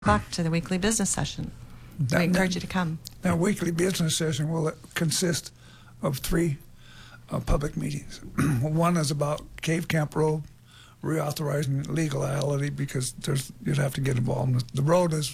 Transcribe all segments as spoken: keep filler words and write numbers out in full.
o'clock to the weekly business session. That, we encourage that, you to come. That weekly business session will consist of three uh, public meetings. One is about Cave Camp Road, reauthorizing legality because there's you'd have to get involved. The road has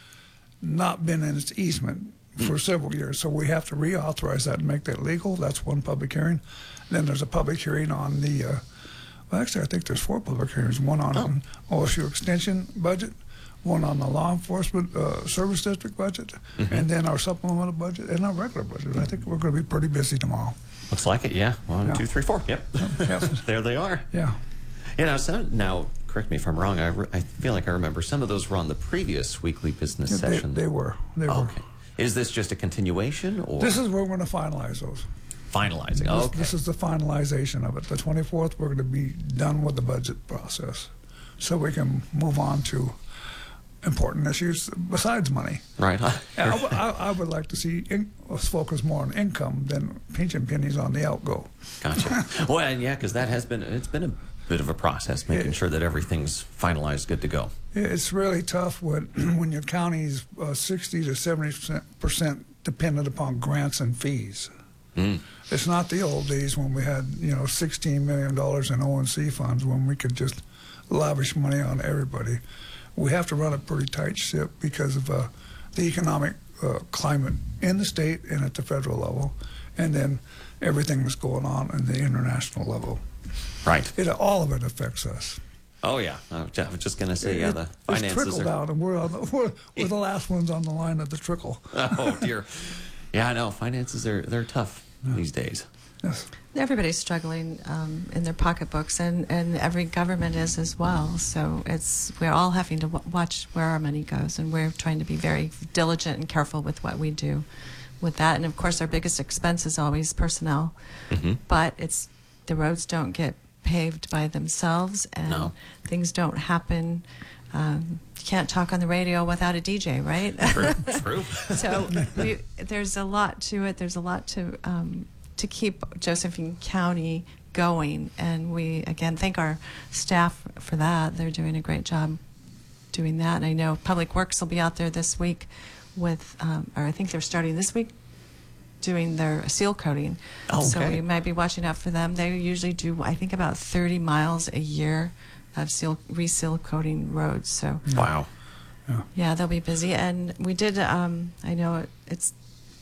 not been in its easement for several years, so we have to reauthorize that and make that legal. That's one public hearing. Then there's a public hearing on the, uh, well, actually, I think there's four public hearings. One on Oh. an O S U extension budget, one on the law enforcement uh, service district budget, Mm-hmm. and then our supplemental budget and our regular budget. I think we're going to be pretty busy tomorrow. Looks like it, yeah. One, Yeah. two, three, four. Yep. Yes. There they are. Yeah. You know, so now, correct me if I'm wrong, I, re- I feel like I remember some of those were on the previous weekly business Yeah, they, session. they were. They were. Okay. Is this just a continuation or This is where we're going to finalize those. finalizing? This, Okay. this is the finalization of it. The twenty-fourth, we're going to be done with the budget process, so we can move on to important issues besides money. Right. Huh? Yeah, I, w- I, I would like to see in, us focus more on income than pinching pennies on the outgo. Gotcha. Well, and yeah, because that has been, it's been a bit of a process, making Yeah. sure that everything's finalized, good to go. It's really tough when when your county's uh, sixty to seventy percent dependent upon grants and fees. Mm. It's not the old days when we had, you know, sixteen million dollars in O and C funds when we could just lavish money on everybody. We have to run a pretty tight ship because of uh, the economic uh, climate in the state and at the federal level, and then everything that's going on in the international level. Right. It, all of it affects us. Oh, yeah. I was I was just going to say, yeah, It- the it's finances trickle are... down, and we're, on the, we're, we're the last ones on the line of the trickle. Oh, dear. Yeah, I know. Finances are, they're tough these days. Yes. Everybody's struggling um, in their pocketbooks, and, and every government is as well. So it's we're all having to w- watch where our money goes, and we're trying to be very diligent and careful with what we do with that. And of course, our biggest expense is always personnel, Mhm. but it's the roads don't get paved by themselves, and No. things don't happen. Um, you can't talk on the radio without a D J, right? True. True. So we, there's a lot to it. There's a lot to um, to keep Josephine County going, and we again thank our staff for that. They're doing a great job doing that. And I know Public Works will be out there this week with, um, or I think they're starting this week, doing their seal coating. Oh, So okay. we might be watching out for them. They usually do, I think, about thirty miles a year of seal reseal coating roads. So. Wow. Yeah, they'll be busy. And we did, um, I know it, it's,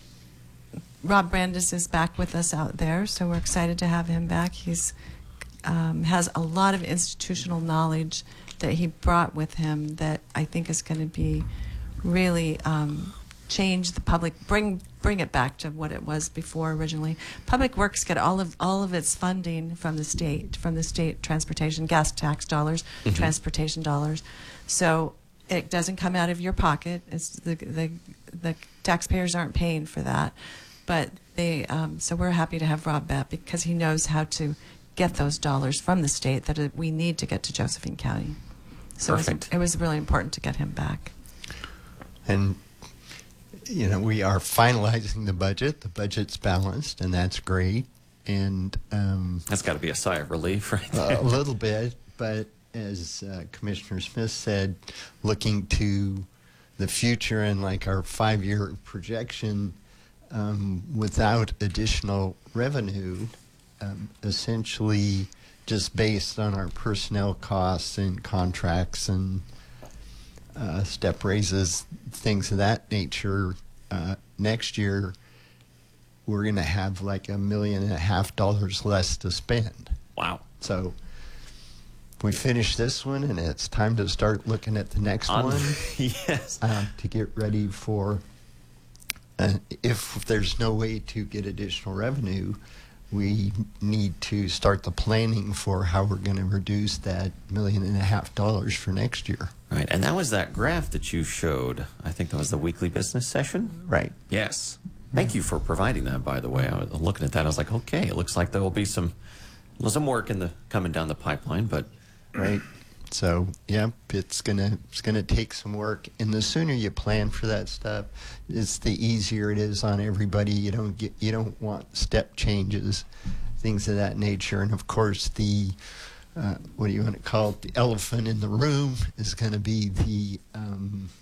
Rob Brandis is back with us out there, so we're excited to have him back. He's um, has a lot of institutional knowledge that he brought with him that I think is going to be really um, change the public, bring bring it back to what it was before originally. Public Works get all of all of its funding from the state, from the state transportation, gas tax dollars, Mhm. transportation dollars. So it doesn't come out of your pocket. It's the the the taxpayers aren't paying for that, but they. Um, so we're happy to have Rob back because he knows how to get those dollars from the state that it, we need to get to Josephine County. So it was, Perfect. it was really important to get him back. And, you know, we are finalizing the budget. The budget's balanced, and that's great. And um, That's got to be a sigh of relief, right there. a little bit, but as uh, Commissioner Smith said, looking to the future and like our five-year projection, um, without additional revenue, um, essentially just based on our personnel costs and contracts and uh, step raises, things of that nature, uh, next year we're going to have like a million and a half dollars less to spend. Wow. So we finish this one, and it's time to start looking at the next On- one yes. uh, to get ready for. Uh, if there's no way to get additional revenue, we need to start the planning for how we're going to reduce that million and a half dollars for next year. Right. And that was that graph that you showed. I think that was the weekly business session. Right. Yes. Thank you for providing that, by the way. I was looking at that. I was like, okay, it looks like there will be some some work in the coming down the pipeline, but Right. So, yep, it's gonna it's gonna take some work, and the sooner you plan for that stuff, it's the easier it is on everybody. You don't get you don't want step changes, things of that nature, and of course the uh, what do you want to call it? The elephant in the room is going to be the um,